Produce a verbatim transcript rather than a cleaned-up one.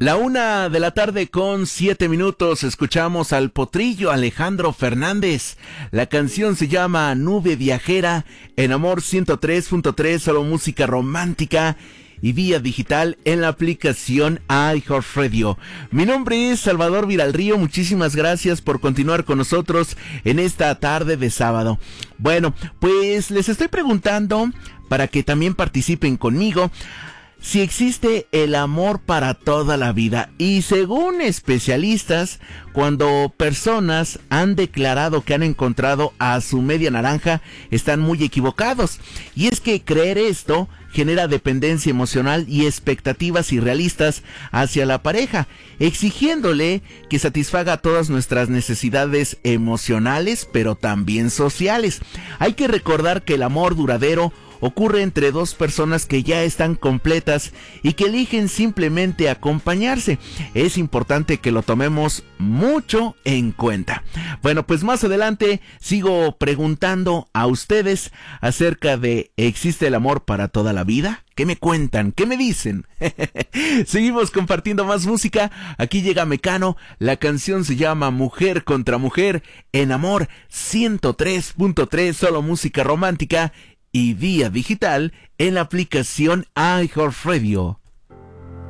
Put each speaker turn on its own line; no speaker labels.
La una de la tarde con siete minutos, escuchamos al potrillo Alejandro Fernández. La canción se llama Nube Viajera, en Amor ciento tres punto tres, solo música romántica y vía digital en la aplicación iHeartRadio. Mi nombre es Salvador Viralrío, muchísimas gracias por continuar con nosotros en esta tarde de sábado. Bueno, pues les estoy preguntando, para que también participen conmigo, si existe el amor para toda la vida. Y según especialistas, cuando personas han declarado que han encontrado a su media naranja, están muy equivocados. Y es que creer esto genera dependencia emocional y expectativas irrealistas hacia la pareja, exigiéndole que satisfaga todas nuestras necesidades emocionales, pero también sociales. Hay que recordar que el amor duradero ocurre entre dos personas que ya están completas y que eligen simplemente acompañarse. Es importante que lo tomemos mucho en cuenta. Bueno, pues más adelante sigo preguntando a ustedes acerca de ¿existe el amor para toda la vida? ¿Qué me cuentan? ¿Qué me dicen? Seguimos compartiendo más música. Aquí llega Mecano. La canción se llama Mujer contra Mujer en Amor ciento tres punto tres, solo música romántica y vía digital en la aplicación iHeartRadio.